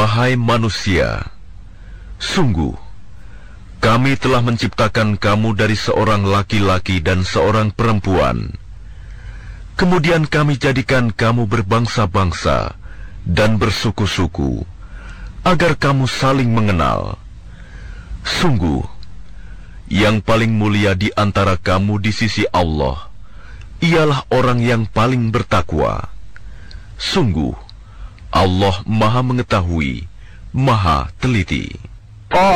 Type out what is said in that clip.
Wahai manusia, sungguh, kami telah menciptakan kamu dari seorang laki-laki dan seorang perempuan. Kemudian kami jadikan kamu berbangsa-bangsa dan bersuku-suku, agar kamu saling mengenal. Sungguh, yang paling mulia di antara kamu di sisi Allah ialah orang yang paling bertakwa. Sungguh, Allah Maha Mengetahui, Maha Teliti.